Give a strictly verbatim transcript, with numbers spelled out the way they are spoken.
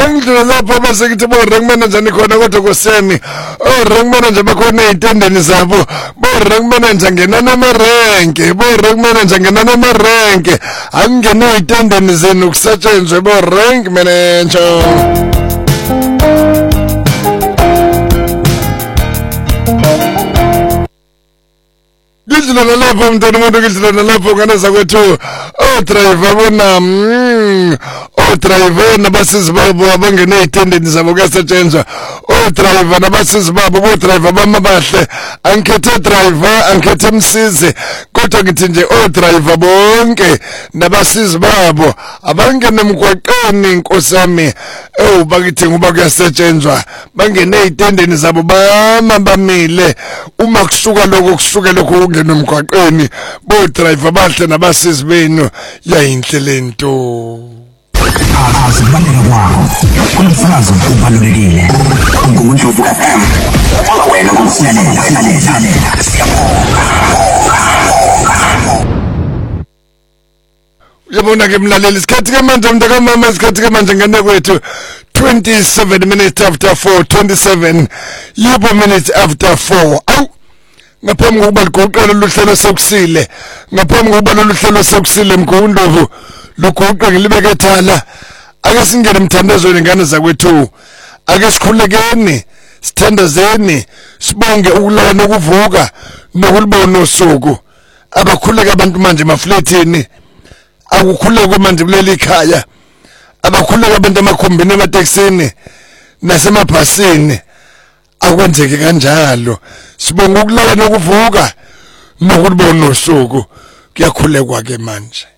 angidlula lapho basekithi bo rank manager nikhona kodwa kuseni oh rank manager bakhona ezitendeni zabo bo rank manager ngena namarenke bo rank manager ngena namarenke angene ezitendeni zenu kusetshenzwe bo rank manager Gidlala lapho mntwana umuntu gidlala lapho ngana zakwethu oh driver bona mm oh driver nabasizi babo abangene ezitendeni zabo kuyasetshenzwa oh driver nabasizi babo bo driver bamabahle angikhethe driver angikhethe msizi kodwa ngithi nje oh driver bonke nabasizi babo abangene emgwaqeni inkosi yami oh bakithi ngoba kuyasetshenzwa bangene ezitendeni zabo bama bamile uma kusuka lokho kusuka lokho ungena emgwaqeni bo driver bahle nabasizi benu yayinhle lento Asibandela kwakho kumsakazo ubalulekile uNgundlovu F M ngoba wena usiyalela lalela siyabonga Yabona ke mlaleli isikhathi ke manje mntaka mama isikhathi ke manje ngene kwethu twenty-seven minutes after four twenty-seven yebo minutes after four aw ngaphambi kokuba ligoqele luhlelo sokusile ngaphambi kokuba luhlelo sokusile mgundlovu lugoqe ngilibeke ethala ake singene emthandazweni ngane zakwethu ake sikhulekeni sithandazeni sibonge ukulala nokuvuka nokulibona usuku abakhuleka abantu manje mafletini akukhuleka manje kuleli khaya abakhuleka abantu emakhombini emateksini nasemabhasini akwenzeke kanjalo sibonga ukulala nokuvuka nokulibona usuku kuyakhulekwa ke manje